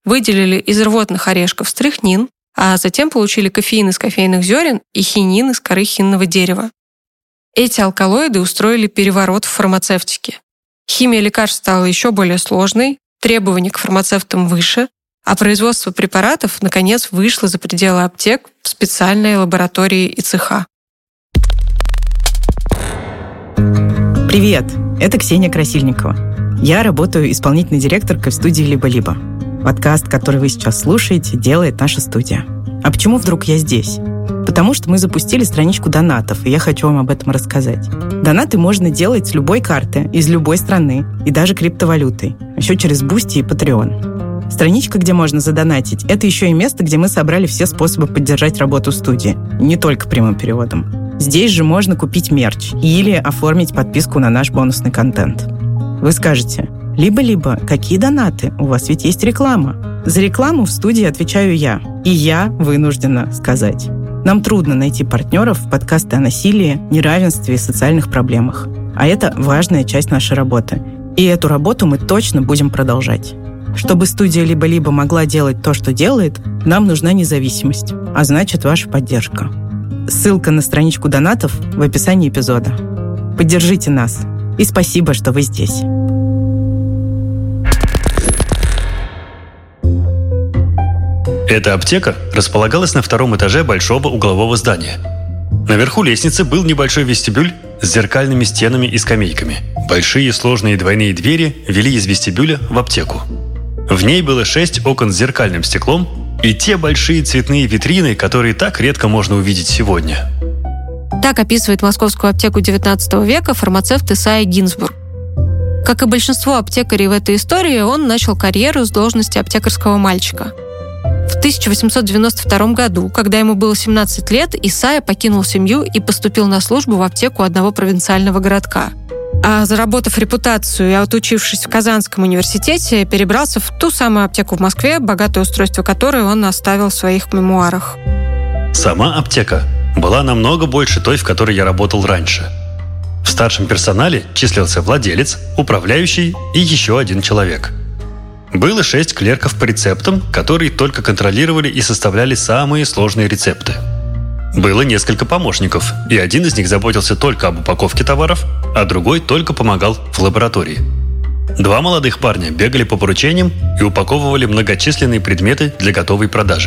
выделили из рвотных орешков стрихнин, а затем получили кофеин из кофейных зерен и хинин из коры хинного дерева. Эти алкалоиды устроили переворот в фармацевтике. Химия лекарств стала еще более сложной, требования к фармацевтам выше, а производство препаратов, наконец, вышло за пределы аптек в специальные лаборатории и цеха. Привет, это Ксения Красильникова. Я работаю исполнительной директоркой в студии «Либо-либо». Подкаст, который вы сейчас слушаете, делает наша студия. А почему вдруг я здесь? Потому что мы запустили страничку донатов, и я хочу вам об этом рассказать. Донаты можно делать с любой карты, из любой страны, и даже криптовалютой, еще через Boosty и Patreon. Страничка, где можно задонатить, это еще и место, где мы собрали все способы поддержать работу студии, не только прямым переводом. Здесь же можно купить мерч или оформить подписку на наш бонусный контент. Вы скажете, либо-либо, какие донаты? У вас ведь есть реклама. За рекламу в студии отвечаю я. И я вынуждена сказать. Нам трудно найти партнеров в подкасты о насилии, неравенстве и социальных проблемах. А это важная часть нашей работы. И эту работу мы точно будем продолжать. Чтобы студия «Либо-либо» могла делать то, что делает, нам нужна независимость, а значит, ваша поддержка. Ссылка на страничку донатов в описании эпизода. Поддержите нас. И спасибо, что вы здесь. Эта аптека располагалась на втором этаже большого углового здания. Наверху лестницы был небольшой вестибюль с зеркальными стенами и скамейками. Большие сложные двойные двери вели из вестибюля в аптеку. В ней было 6 окон с зеркальным стеклом и те большие цветные витрины, которые так редко можно увидеть сегодня. Так описывает московскую аптеку XIX века фармацевт Исайя Гинзбург. Как и большинство аптекарей в этой истории, он начал карьеру с должности аптекарского мальчика. В 1892 году, когда ему было 17 лет, Исайя покинул семью и поступил на службу в аптеку одного провинциального городка. А заработав репутацию и отучившись в Казанском университете, перебрался в ту самую аптеку в Москве, богатое устройство которой он оставил в своих мемуарах. Сама аптека была намного больше той, в которой я работал раньше. В старшем персонале числился владелец, управляющий и еще один человек. Было 6 клерков по рецептам, которые только контролировали и составляли самые сложные рецепты. Было несколько помощников, и один из них заботился только об упаковке товаров, а другой только помогал в лаборатории. 2 молодых парня бегали по поручениям и упаковывали многочисленные предметы для готовой продажи.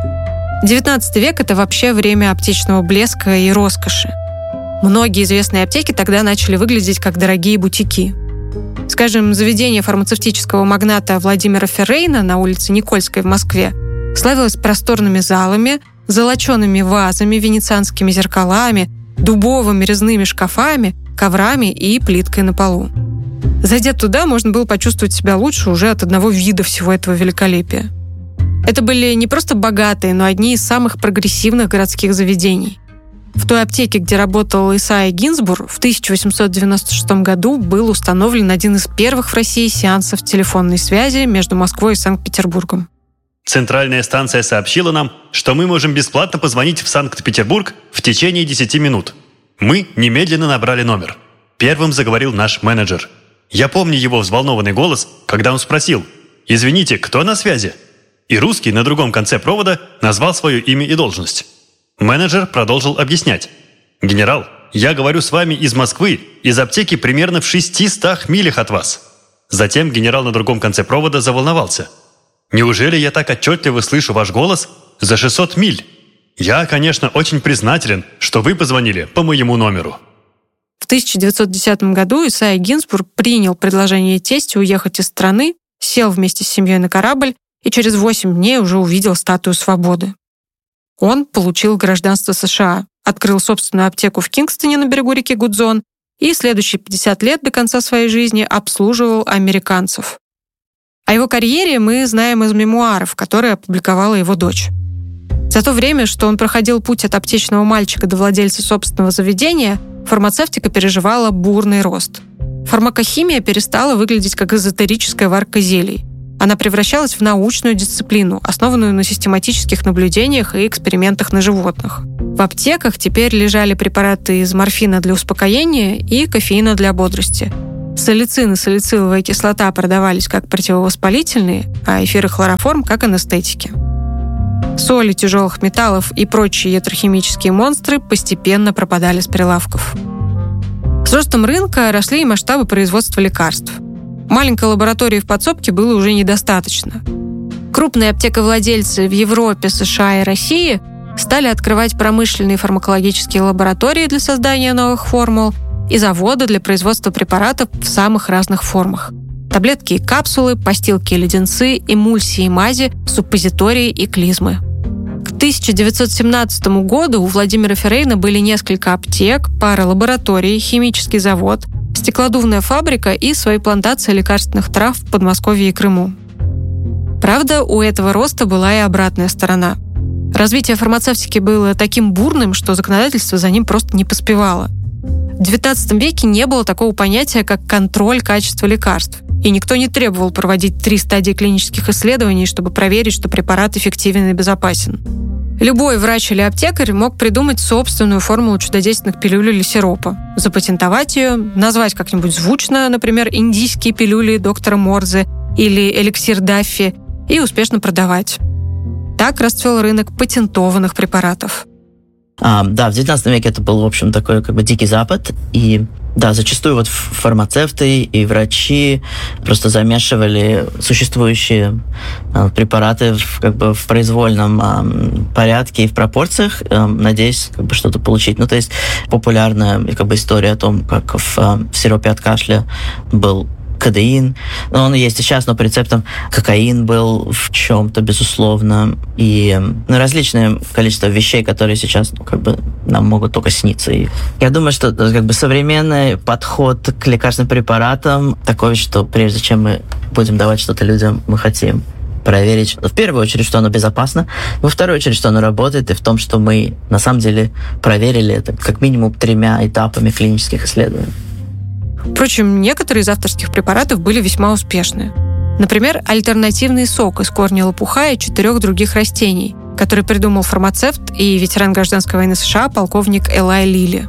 XIX век – это вообще время аптечного блеска и роскоши. Многие известные аптеки тогда начали выглядеть как дорогие бутики. Скажем, заведение фармацевтического магната Владимира Феррейна на улице Никольской в Москве славилось просторными залами, золочеными вазами, венецианскими зеркалами, дубовыми резными шкафами, коврами и плиткой на полу. Зайдя туда, можно было почувствовать себя лучше уже от одного вида всего этого великолепия. Это были не просто богатые, но одни из самых прогрессивных городских заведений. В той аптеке, где работал Исайя Гинзбург, в 1896 году был установлен один из первых в России сеансов телефонной связи между Москвой и Санкт-Петербургом. Центральная станция сообщила нам, что мы можем бесплатно позвонить в Санкт-Петербург в течение 10 минут. Мы немедленно набрали номер. Первым заговорил наш менеджер. Я помню его взволнованный голос, когда он спросил: «Извините, кто на связи?» И русский на другом конце провода назвал свое имя и должность. Менеджер продолжил объяснять. «Генерал, я говорю с вами из Москвы, из аптеки примерно в 600 милях от вас». Затем генерал на другом конце провода заволновался. «Неужели я так отчетливо слышу ваш голос за 600 миль? Я, конечно, очень признателен, что вы позвонили по моему номеру». В 1910 году Исайя Гинзбург принял предложение тестя уехать из страны, сел вместе с семьей на корабль и через 8 дней уже увидел статую свободы. Он получил гражданство США, открыл собственную аптеку в Кингстоне на берегу реки Гудзон и следующие 50 лет до конца своей жизни обслуживал американцев. О его карьере мы знаем из мемуаров, которые опубликовала его дочь. За то время, что он проходил путь от аптечного мальчика до владельца собственного заведения, фармацевтика переживала бурный рост. Фармакохимия перестала выглядеть как эзотерическая варка зелий. Она превращалась в научную дисциплину, основанную на систематических наблюдениях и экспериментах на животных. В аптеках теперь лежали препараты из морфина для успокоения и кофеина для бодрости. Салицин и салициловая кислота продавались как противовоспалительные, а эфир и хлороформ как анестетики. Соли тяжелых металлов и прочие ятрохимические монстры постепенно пропадали с прилавков. С ростом рынка росли и масштабы производства лекарств. Маленькой лаборатории в подсобке было уже недостаточно. Крупные аптековладельцы в Европе, США и России стали открывать промышленные фармакологические лаборатории для создания новых формул и заводы для производства препаратов в самых разных формах. Таблетки и капсулы, постилки и леденцы, эмульсии и мази, суппозитории и клизмы. К 1917 году у Владимира Феррейна были несколько аптек, пара лабораторий, химический завод, стеклодувная фабрика и свои плантации лекарственных трав в Подмосковье и Крыму. Правда, у этого роста была и обратная сторона. Развитие фармацевтики было таким бурным, что законодательство за ним просто не поспевало. В XIX веке не было такого понятия, как контроль качества лекарств, и никто не требовал проводить 3 стадии клинических исследований, чтобы проверить, что препарат эффективен и безопасен. Любой врач или аптекарь мог придумать собственную формулу чудодейственных пилюль или сиропа, запатентовать ее, назвать как-нибудь звучно, например, индийские пилюли доктора Морзе или эликсир Даффи, и успешно продавать. Так расцвел рынок патентованных препаратов. Да, в 19 веке это был, в общем, такой как бы дикий запад, и да, зачастую вот фармацевты и врачи просто замешивали существующие препараты в произвольном порядке и в пропорциях, надеясь как бы что-то получить. То есть популярная как бы история о том, как в сиропе от кашля был кодеин. Он есть и сейчас, но по рецептам кокаин был в чем-то, безусловно. И различное количество вещей, которые сейчас нам могут только сниться. И я думаю, что современный подход к лекарственным препаратам такой, что прежде чем мы будем давать что-то людям, мы хотим проверить, в первую очередь, что оно безопасно, во вторую очередь, что оно работает, и в том, что мы на самом деле проверили это как минимум 3 этапами клинических исследований. Впрочем, некоторые из авторских препаратов были весьма успешны. Например, альтернативный сок из корня лопуха и 4 других растений, который придумал фармацевт и ветеран гражданской войны США полковник Элай Лилли.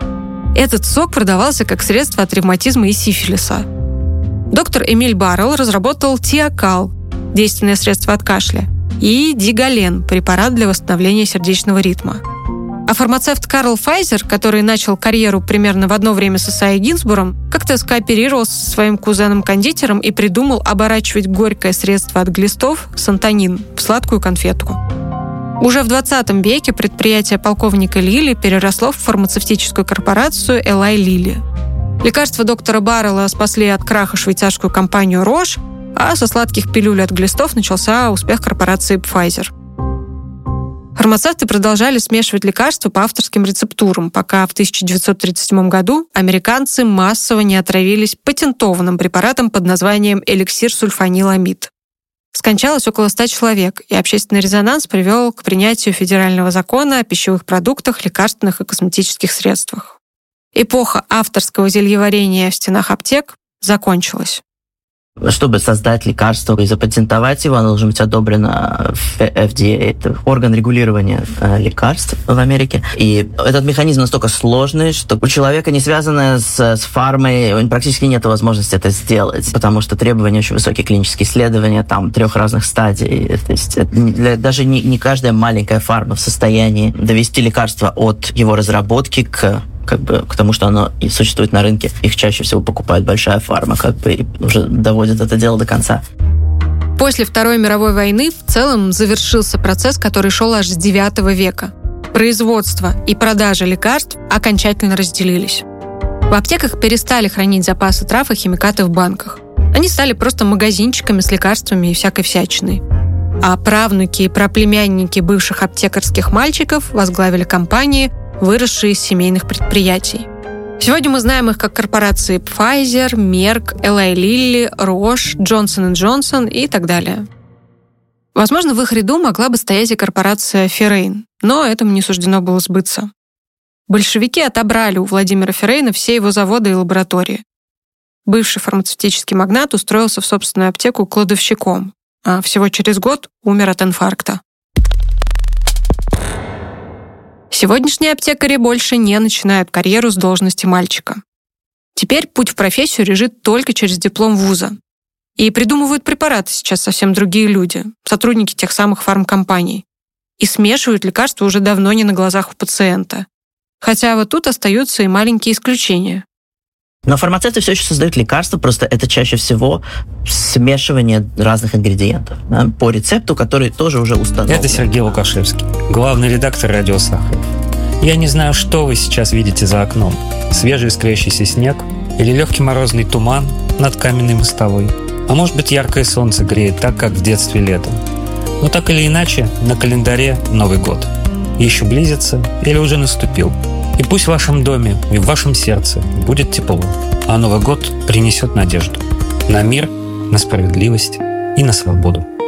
Этот сок продавался как средство от ревматизма и сифилиса. Доктор Эмиль Баррелл разработал тиакал, действенное средство от кашля, и дигален, препарат для восстановления сердечного ритма. А фармацевт Карл Файзер, который начал карьеру примерно в одно время с Исайей Гинзбургом, как-то скооперировал со своим кузеном-кондитером и придумал оборачивать горькое средство от глистов, сантонин, в сладкую конфетку. Уже в 20 веке предприятие полковника Лилли переросло в фармацевтическую корпорацию Элай Лилли. Лекарства доктора Баррелла спасли от краха швейцарскую компанию Рош, а со сладких пилюль от глистов начался успех корпорации Pfizer. Фармацевты продолжали смешивать лекарства по авторским рецептурам, пока в 1937 году американцы массово не отравились патентованным препаратом под названием эликсир сульфаниламид. Скончалось около 100 человек, и общественный резонанс привел к принятию федерального закона о пищевых продуктах, лекарственных и косметических средствах. Эпоха авторского зельеварения в стенах аптек закончилась. Чтобы создать лекарство и запатентовать его, оно должно быть одобрено в FDA, это орган регулирования лекарств в Америке. И этот механизм настолько сложный, что у человека, не связанного с фармой, практически нет возможности это сделать, потому что требования очень высокие, клинические исследования, там 3 разных стадий. То есть даже не каждая маленькая фарма в состоянии довести лекарство от его разработки к тому, что оно и существует на рынке. Их чаще всего покупает большая фарма, и уже доводит это дело до конца. После Второй мировой войны в целом завершился процесс, который шел аж с IX века. Производство и продажа лекарств окончательно разделились. В аптеках перестали хранить запасы трав и химикаты в банках. Они стали просто магазинчиками с лекарствами и всякой всячиной. А правнуки и праплемянники бывших аптекарских мальчиков возглавили компании, выросшие из семейных предприятий. Сегодня мы знаем их как корпорации Pfizer, Merck, Eli Lilly, Roche, Johnson & Johnson и так далее. Возможно, в их ряду могла бы стоять и корпорация Феррейн, но этому не суждено было сбыться. Большевики отобрали у Владимира Феррейна все его заводы и лаборатории. Бывший фармацевтический магнат устроился в собственную аптеку кладовщиком, а всего через год умер от инфаркта. Сегодняшние аптекари больше не начинают карьеру с должности мальчика. Теперь путь в профессию лежит только через диплом вуза. И придумывают препараты сейчас совсем другие люди, сотрудники тех самых фармкомпаний. И смешивают лекарства уже давно не на глазах у пациента. Хотя вот тут остаются и маленькие исключения. Но фармацевты все еще создают лекарства, просто это чаще всего смешивание разных ингредиентов, да, по рецепту, который тоже уже установлен. Это Сергей Лукашевский, главный редактор «Радио Сахаров». Я не знаю, что вы сейчас видите за окном. Свежий искрящийся снег или легкий морозный туман над каменной мостовой. А может быть, яркое солнце греет так, как в детстве летом. Но так или иначе, на календаре Новый год. Еще близится или уже наступил. И пусть в вашем доме и в вашем сердце будет тепло, а Новый год принесет надежду на мир, на справедливость и на свободу.